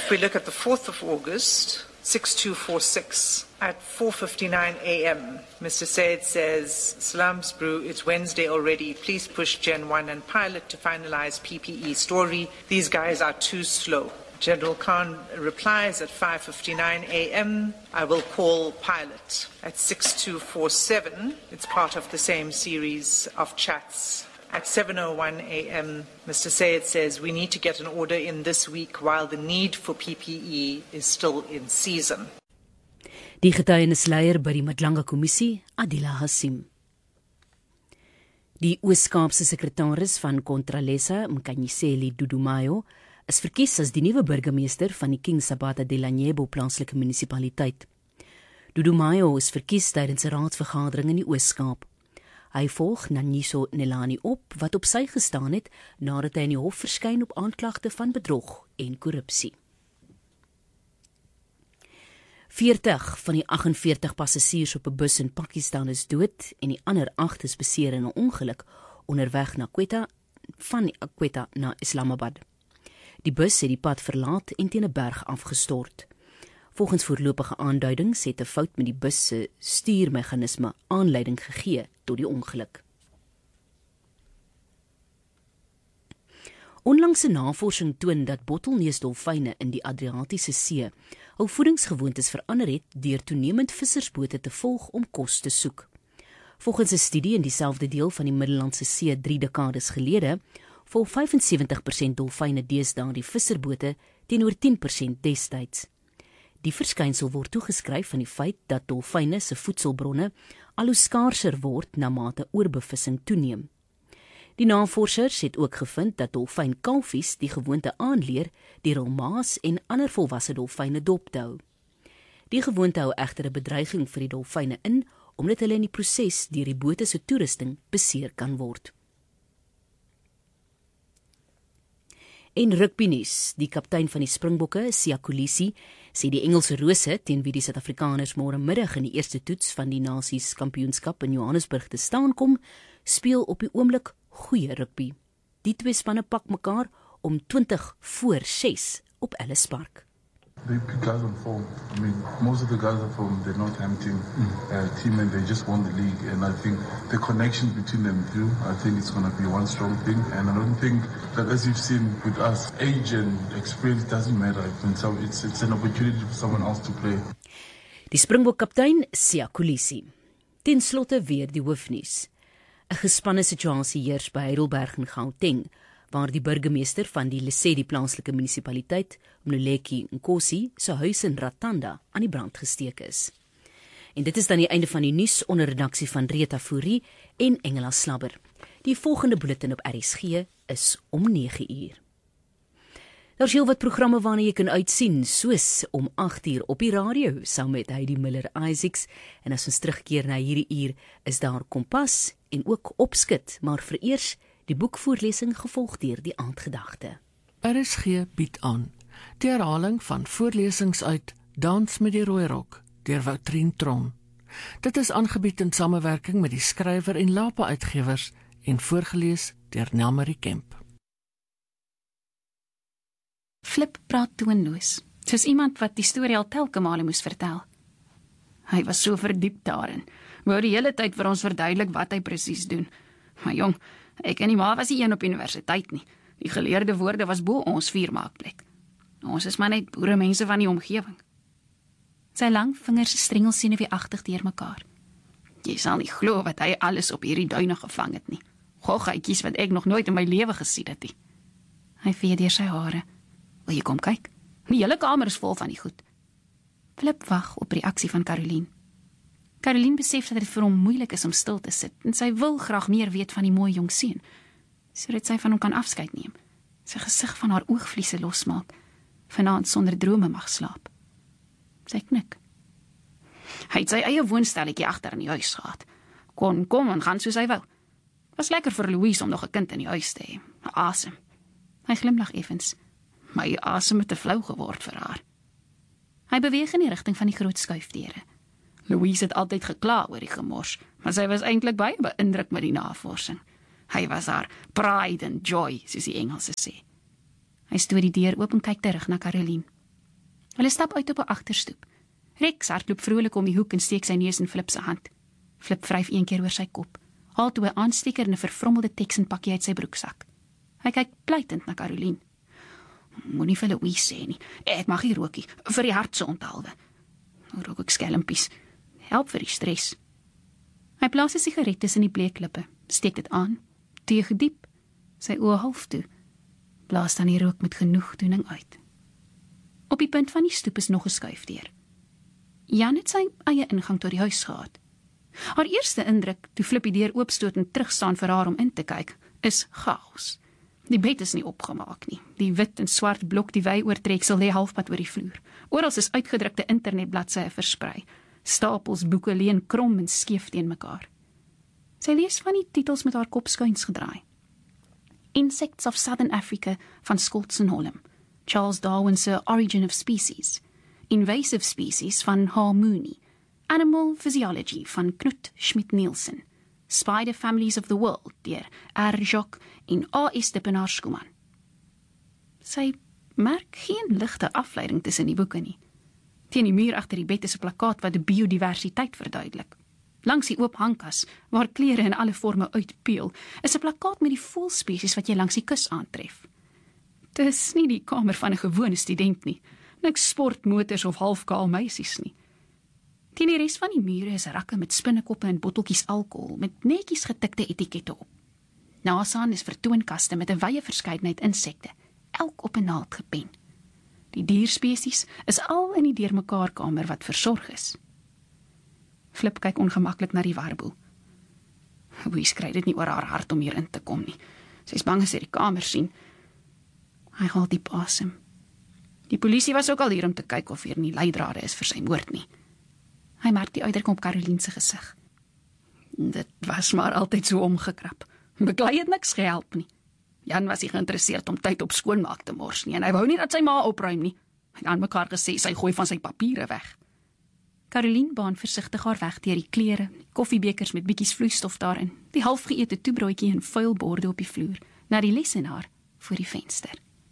If we look at the 4th of August, 6246, at 4:59 a.m., Mr. Said says, Salams Brew, it's Wednesday already. Please push Gen 1 and Pilot to finalize PPE story. These guys are too slow. General Khan replies at 5:59 a.m., I will call Pilot. At 6247, it's part of the same series of chats. At 7:01 a.m., Mr. Sayed says we need to get an order in this week while the need for PPE is still in season. Die getuienisleier by die Madlanga Kommissie, Adila Hassim. Die Oos-Kaapse sekretaris van Contralesa, Mkanyiseli Dudumayo, is verkies as die nuwe burgemeester van die King Sabata Delanyebo plaaslike munisipaliteit. Dudumayo is verkies tydens 'n raadsvergadering in die Oos-Kaap. Hy volg Nanyiso Nelani op, wat op sy gestaan het nadat hy in die hof verskyn op aanklagte van bedrog en korrupsie. 40 van die 48 passasiers op 'n bus in Pakistan is dood en die ander 8 is beseer in 'n ongeluk onderweg na Quetta, van Quetta na Islamabad. Die bus het die pad verlaat en teen 'n berg afgestort. Volgens voorlopige aanduidings het 'n fout met die bus se stuurmeganisme aanleiding gegee tot die ongeluk. Onlangse navorsing toon dat bottelneusdolfyne in die Adriatiese See hul voedingsgewoontes verander het deur toenemend vissersbote te volg om kos te soek. Volgens 'n studie in dieselfde deel van die Middellandse See 3 dekades gelede, volg 75% dolfyne deesdae die visserbote teenoor 10% destyds. Die verskynsel word toegeskryf aan die feit dat dolfyne se voedselbronne al hoe skaarser word na mate oorbevissing toeneem. Die navorsers het ook gevind dat dolfynkalfies die gewoonte aanleer deur hul maas en ander volwasse dolfyne dop te hou. Die gewoonte hou egter 'n bedreiging vir die dolfyne in, omdat hulle in die proses deur die bote se toerusting beseer kan word. En rugbynuus, die kaptein van die Springbokke, Siya Kolisi, sê die Engelse Rose, teen wie die Suid-Afrikaners môre middag in die eerste toets van die Nasies Kampioenskap in Johannesburg te staan kom, speel op die oomblik goeie rugby. Die twee spanne pak mekaar om 20-6 op Ellis Park. The guys on form. I mean, most of the guys are from the Northampton team, and they just won the league. And I think the connection between them two, I think it's going to be one strong thing. And I don't think that, as you've seen with us, age and experience doesn't matter. It's an opportunity for someone else to play. Die Springbok-kaptein Siya Kolisi. Ten slotte weer die hoofnuus. 'n Gespanne situasie heers by Heidelberg in Gauteng, waar die burgemeester van die Lesedi plaaslike munisipaliteit, Mnuleki Nkosi, se huis in Ratanda aan die brand gesteek is. En dit is dan die einde van die nuus onder redaksie van Rita Fourie en Engela Slabber. Die volgende bulletin op RSG is om 9:00. Daar is heel wat programme waarna jy kan uitsien, soos om 8:00 op die radio, saam met Heidi Miller-Isaacs, en as ons terugkeer na hierdie uur, is daar Kompas en ook Opskit, maar vereers die boekvoorlesing gevolg deur die aandgedagte. RSG bied aan die herhaling van voorlesings uit Dans met die Rooi Rok deur Woutrien Tron. Dit is aangebied in samewerking met die skrywer en Lapa uitgewers en voorgeles deur Nelmarie Kemp. Flip praat toonloos, soos iemand wat die storie al telke male moes vertel. Hy was so verdiep daarin, wou die hele tyd vir ons verduidelik wat hy presies doen. Maar jong, ek en die ma was nie een op universiteit nie. Die geleerde woorde was bo ons vuurmaakplek. Ons is maar net boeremense van die omgewing. Sy lang vingers strengel senuweeagtig deur mekaar. Jy sal nie glo wat hy alles op hierdie duine gevang het nie. Goggetjies wat ek nog nooit in my lewe gesien het nie. Hy vee deur sy hare. Wil jy kom kyk? Die hele kamer is vol van die goed. Flip wag op reaksie van Caroline. Caroline besef dat dit vir hom moeilik is om stil te sit, en sy wil graag meer weet van die mooi jong seun, sodat sy van hom kan afskeid neem, sy gesig van haar oogvliese losmaak, vanaand sonder drome mag slaap. Sy knik. Hy het sy eie woonstelletjie agter in die huis gehad. Kon kom en gaan soos hy wou. Was lekker vir Louise om nog 'n kind in die huis te hê. Asem. Hy glimlag effens. Maar hy asem het te flou geword vir haar. Hy beweeg in die rigting van die groot skuifdeure. Louise het altyd gekla oor die gemors, maar sy was eintlik baie beïndruk met die navorsing. Hy was haar pride and joy, soos die Engelse sê. Hy stoot die deur oop en kyk terug na Caroline. Hulle stap uit op 'n agterstoep. Rex hardloop vrolik om die hoek en steek sy neus in Flip se hand. Flip vryf een keer oor sy kop, haal toe 'n aansteker en 'n vervrommelde Texan-pakkie uit sy broeksak. Hy kyk pleitend na Caroline. Moenie vir Louise sê nie. Ek mag nie rookie, vir die hart se onthaalwe. Rook ek skelmpies. Help vir die stres. Hy plaas 'n sigaret tussen die bleeklippe, steek dit aan, teeg diep, sy oë half toe, blaas dan die rook met genoegdoening uit. Op die punt van die stoep is nog 'n skuifdeur. Jan het sy eie ingang tot die huis gehad. Haar eerste indruk, toe Flip die deur oopstoot en terugstaan vir haar om in te kyk, is chaos. Die bed is nie opgemaak nie. Die wit en swart blok die wy oortreksel lê halfpad oor die vloer. Oral is uitgedrukte internetbladsye versprei. Stapels boeke leen krom en skeef teen mekaar. Sy lees van die titels met haar kop skuins gedraai. Insects of Southern Africa van Scholz en Holm, Charles Darwin se Origin of Species, Invasive Species van Harmony, Animal Physiology van Knut Schmidt-Nielsen, Spider Families of the World deur R. Jock en A.S. Dippenaar-Skuman. Sy merk geen ligte afleiding tussen die boeke nie. Teen die muur agter die bed is 'n plakkaat wat die biodiversiteit verduidelik. Langs die oop hangkas, waar kleure in alle forme uitpeel, is 'n plakkaat met die voëlspesies wat jy langs die kus aantref. Dit is nie die kamer van 'n gewone student nie, niks sportmotors of halfkaal meisies nie. Teen die res van die mure is rakke met spinnekoppe en botteltjies alkohol, met netjies getikte etikette op. Nasaan is vertoonkaste met 'n wye verskeidenheid insekte, elk op 'n naald gepen. Die dierspesies is al in die deurmekaarkamer wat versorg is. Flip kyk ongemaklik na die warboel. Louise kry dit nie oor haar hart om hier in te kom nie. Sy is bang as sy die kamer sien. Hy haal diep asem. Die polisie was ook al hier om te kyk of hier nie leidrade is vir sy moord nie. Hy merk die uitdrukking op Caroline se gesig. Dit was maar altyd so omgekrap. Beklei het niks gehelp nie. Jan was nie geïnteresseerd om tyd op skoonmaak te mors nie, en hy wou nie dat sy ma opruim nie. Hy het aan mekaar gesê sy gooi van sy papiere weg. Caroline baan versigtig haar weg deur die klere, die koffiebekers met bietjies vloeistof daarin, die halfgeëte toebroodjie en vuil borde op die vloer, na die lesenaar voor die venster.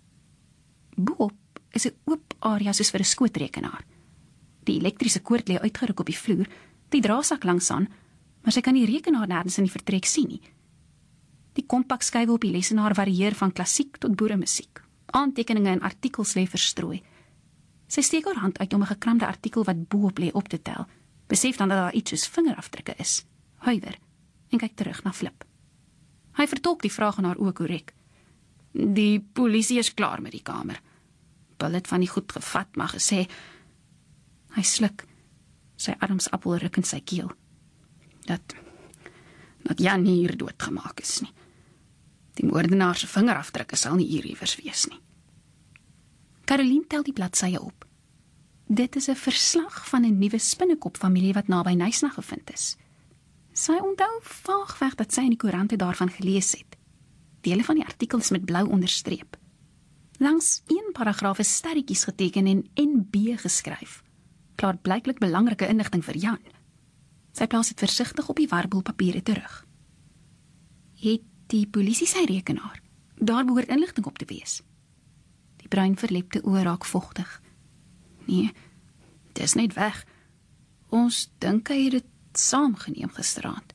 Boop is 'n oop area soos vir 'n skootrekenaar. Die elektriese koord lê uitgeruk op die vloer, die draadsak langs aan, maar sy kan die rekenaar nêrens in die vertrek sien nie. Die kompakskywe op die lesenaar varieer van klassiek tot boeremusiek. Aantekeninge en artikels lê verstrooi. Sy steek haar hand uit om 'n gekramde artikel wat bo-op lê op te tel, besef dan dat daar iets soos vingerafdrukke is, huiwer, en kyk terug na Flip. Hy vertolk die vraag in haar oë korrek. Die polisie is klaar met die kamer. Bill het van die goed gevat, maar gesê. Hy sluk, sy armsappel ruk in sy keel. Dat Jan nie hier doodgemaak is nie. Die moordenaar se vingerafdrukke sal nie hier iewers wees nie. Caroline tel die bladsye op. Dit is 'n verslag van 'n nuwe spinnekopfamilie wat naby Nysna gevind is. Sy onthou vaagweg dat sy in die koerante daarvan gelees het. Dele van die artikel is met blou onderstreep. Langs een paragraaf is sterretjies geteken en NB geskryf. Klaar blyklik belangrike inligting vir Jan. Sy plaas dit versigtig op die warboelpapiere terug. Het die polisie sy rekenaar? Daar behoort inligting op te wees. Die bruin verlepte oë raak vogtig. Nee, dit is net weg. Ons dink hy het dit saamgeneem gisteraand.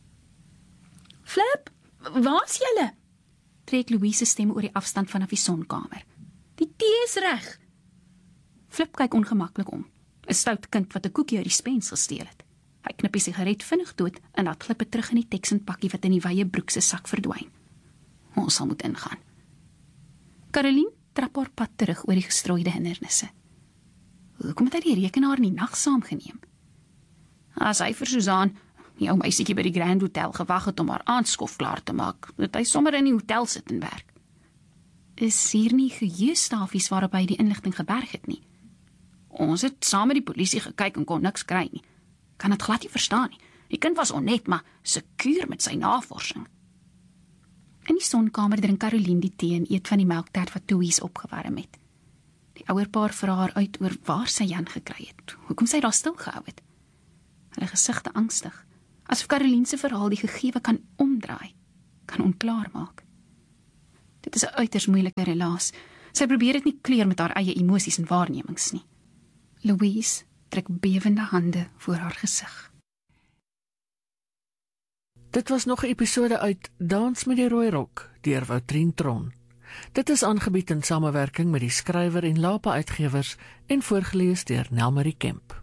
Flip, waar's julle? Trek Louise stem oor die afstand vanaf die sonkamer. Die tee is reg. Flip kyk ongemaklik om. 'n Stout kind wat 'n koekie uit die spens gesteel het. Hy knip die sigaret vinnig dood en laat Flippe terug in die Texan-pakkie wat in die wye broek se sak verdwyn. Ons sal moet ingaan. Caroline trap haar pad terug oor die gestrooide hindernisse. Hoekom het hy die rekenaar in die nag saamgeneem? As hy vir Susan, die ou meisietjie by die Grand Hotel, gewag het om haar aanskof klaar te maak, het hy sommer in die hotel sit en werk. Is hier nie geheuestafies waarop hy die inligting geberg het nie? Ons het saam met die polisie gekyk en kon niks kry nie. Kan het glad nie verstaan nie. Die kind was onnet, maar sekuur met sy navorsing. In die sonkamer drink Caroline die tee en eet van die melktert wat Louise opgewarm het. Die ouerpaar vra haar uit oor waar sy Jan gekry het, hoekom sy daar stil gehou het. Hulle gesigte angstig, asof Caroline se verhaal die gegewe kan omdraai, kan onklaar maak. Dit is 'n uiters moeilike relaas. Sy probeer dit nie kleur met haar eie emosies en waarnemings nie. Louise trek bewende hande voor haar gesig. Dit was nog 'n episode uit Dans met die Rooirok deur Woutrien Tron. Dit is aangebied in samewerking met die Skrywer en Lapa Uitgewers en voorgeles deur Nelmarie Kemp.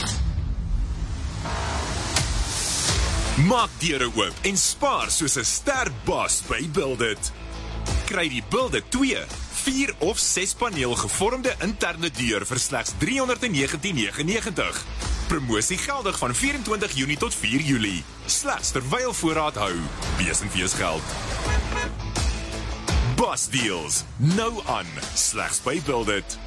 Maak deure oop en spaar soos 'n ster-bas by Build It. Kry die Build It 2, 4 of 6 paneel gevormde interne deur vir slegs R319,99. Promosie geldig van 24 Junie tot 4 Julie. Slegs terwyl voorraad hou. Besenfees geld. Bas Deals. Nou aan. Slegs by Build It.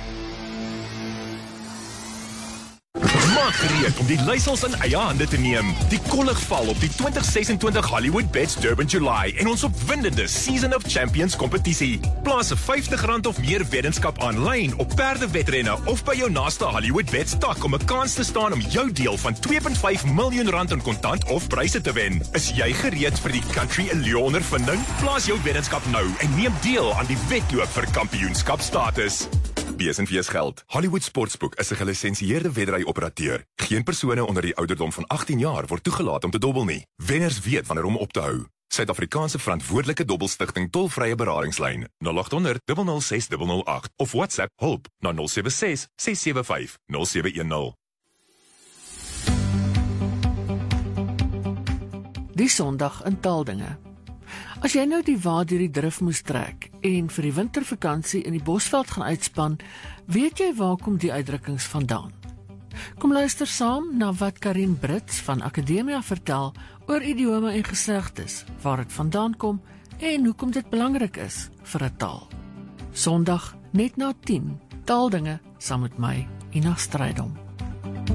Maak gereed om die leiersels in eie hande te neem. Die kollig val op die 2026 Hollywood Bets Durban July en ons opwindende Season of Champions kompetisie. Plaas 'n R50 of meer weddenskap aanlyn op perdewedrenne of by jou naaste Hollywood Bets tak om 'n kans te staan om jou deel van R2.5 miljoen in kontant of pryse te wen. Is jy gereed vir die Country Allure ondervinding? Plaas jou weddenskap nou en neem deel aan die wedloop vir kampioenskapstatus. Besenfees geld. Hollywood Sportsbook is 'n gelisensieerde wedry-operateur. Geen persone onder die ouderdom van 18 jaar word toegelaat om te dobbel nie. Wenners weet wanneer om op te hou. Suid-Afrikaanse verantwoordelike dobbelstigting tolvrye beradingslyn 0800 006 008 of WhatsApp hulp na 076 675 0710. Die Sondag in Taaldinge. As jy nou die wa deur die drif moes trek en vir die wintervakansie in die Bosveld gaan uitspan, weet jy waar kom die uitdrukkings vandaan? Kom luister saam na wat Karin Brits van Akademia vertel oor idiome en gesegdes, waar dit vandaan kom en hoekom dit belangrik is vir 'n taal. Sondag net na 10, Taaldinge saam met my, Ina Strydom.